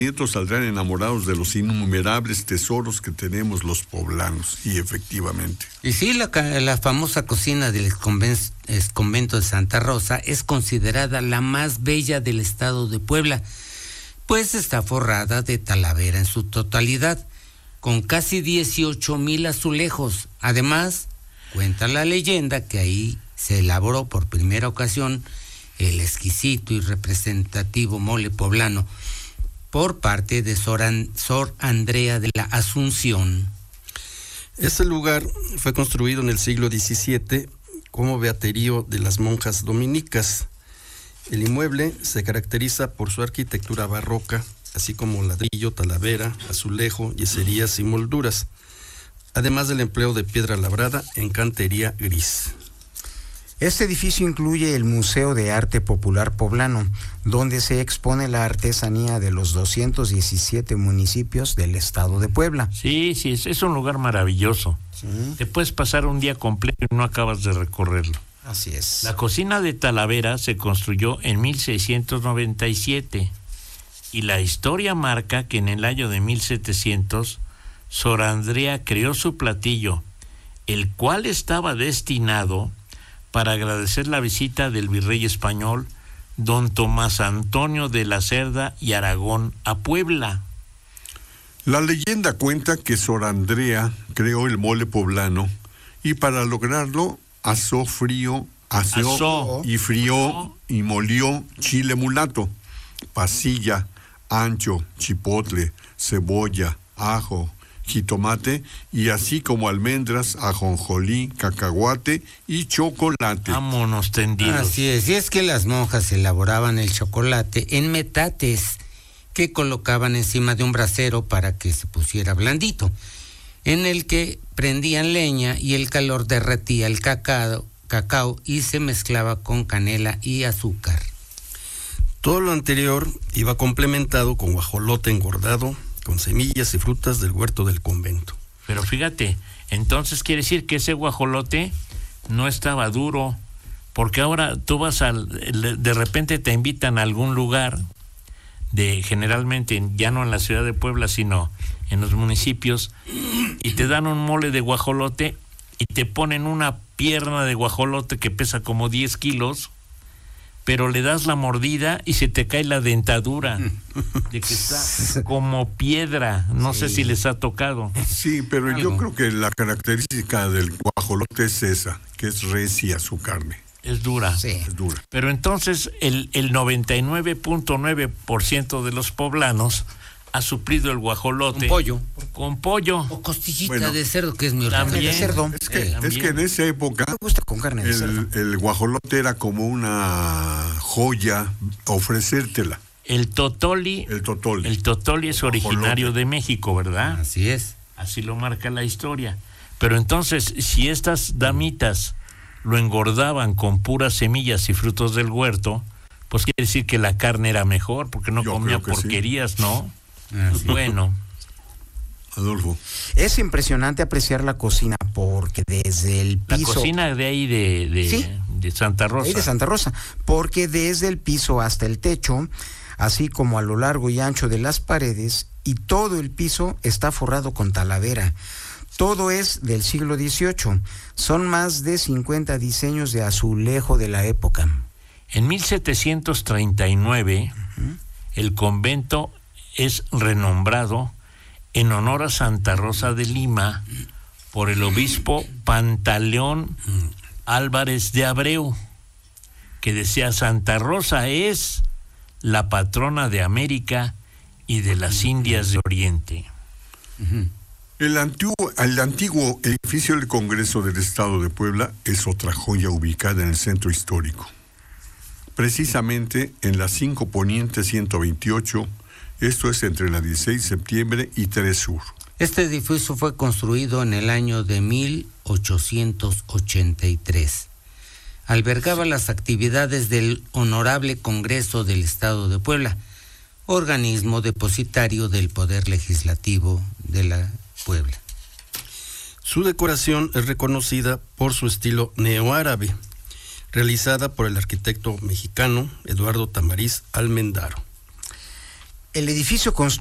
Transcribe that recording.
nietos saldrán enamorados de los innumerables tesoros que tenemos los poblanos, y efectivamente. Y sí, la famosa cocina del convento de Santa Rosa es considerada la más bella del estado de Puebla, pues está forrada de talavera en su totalidad, con casi 18,000 azulejos. Además, cuenta la leyenda que ahí se elaboró por primera ocasión el exquisito y representativo mole poblano por parte de Sor Andrea de la Asunción. Este lugar fue construido en el siglo XVII como beaterio de las monjas dominicas. El inmueble se caracteriza por su arquitectura barroca, así como ladrillo, talavera, azulejo, yeserías y molduras, además del empleo de piedra labrada en cantería gris. Este edificio incluye el Museo de Arte Popular Poblano, donde se expone la artesanía de los 217 municipios del estado de Puebla. Sí, es un lugar maravilloso. Sí. Te puedes pasar un día completo y no acabas de recorrerlo. Así es. La cocina de Talavera se construyó en 1697 y la historia marca que en el año de 1700 Sor Andrea creó su platillo, el cual estaba destinado para agradecer la visita del virrey español don Tomás Antonio de la Cerda y Aragón a Puebla. La leyenda cuenta que Sor Andrea creó el mole poblano y para lograrlo asó y frió y molió chile mulato, pasilla, ancho, chipotle, cebolla, ajo, jitomate y así como almendras, ajonjolí, cacahuate y chocolate. Vámonos tendidos. Así es, y es que las monjas elaboraban el chocolate en metates que colocaban encima de un brasero para que se pusiera blandito, en el que prendían leña y el calor derretía el cacao y se mezclaba con canela y azúcar. Todo lo anterior iba complementado con guajolote engordado, con semillas y frutas del huerto del convento. Pero fíjate, entonces quiere decir que ese guajolote no estaba duro, porque ahora tú vas de repente te invitan a algún lugar, generalmente ya no en la ciudad de Puebla, sino en los municipios, y te dan un mole de guajolote y te ponen una pierna de guajolote que pesa como 10 kilos, pero le das la mordida y se te cae la dentadura, de que está como piedra. No sé si les ha tocado. Sí, pero yo creo que la característica del guajolote es esa, que es recia su carne. Es dura. Sí. Es dura. Pero entonces el 99.9% de los poblanos ha suplido el guajolote con pollo o costillita de cerdo, que es mi también de cerdo. Es que en esa época me gusta con carne de cerdo. El guajolote era como una joya ofrecértela. El totoli es originario de México, ¿verdad? Así es. Así lo marca la historia. Pero entonces, si estas damitas lo engordaban con puras semillas y frutos del huerto, pues quiere decir que la carne era mejor, porque no comía porquerías, sí. ¿No? Así. Bueno. Adolfo. Es impresionante apreciar la cocina porque desde el piso... La cocina de ahí de Santa Rosa. Ahí de Santa Rosa, porque desde el piso hasta el techo, así como a lo largo y ancho de las paredes, y todo el piso está forrado con talavera. Todo es del siglo XVIII. Son más de 50 diseños de azulejo de la época. En 1739, el convento es renombrado en honor a Santa Rosa de Lima por el obispo Pantaleón Álvarez de Abreu, que decía: Santa Rosa es la patrona de América y de las Indias de Oriente. El antiguo edificio del Congreso del Estado de Puebla es otra joya ubicada en el centro histórico, precisamente en la 5 Poniente 128, esto es entre la 16 de septiembre y 3 Sur. Este edificio fue construido en el año de 1883. Albergaba las actividades del Honorable Congreso del Estado de Puebla, organismo depositario del Poder Legislativo de la Puebla. Su decoración es reconocida por su estilo neoárabe, realizada por el arquitecto mexicano Eduardo Tamariz Almendaro. El edificio